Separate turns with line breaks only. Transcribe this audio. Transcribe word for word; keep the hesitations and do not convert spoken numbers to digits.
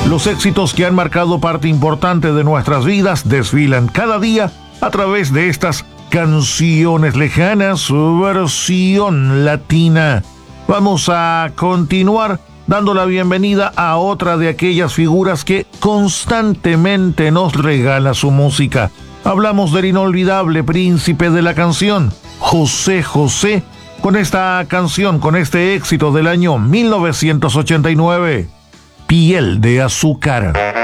Los éxitos que han marcado parte importante de nuestras vidas desfilan cada día a través de estas canciones lejanas, versión latina. Vamos a continuar dando la bienvenida a otra de aquellas figuras que constantemente nos regala su música. Hablamos del inolvidable príncipe de la canción, José José, con esta canción, con este éxito del año mil novecientos ochenta y nueve, Piel de Azúcar.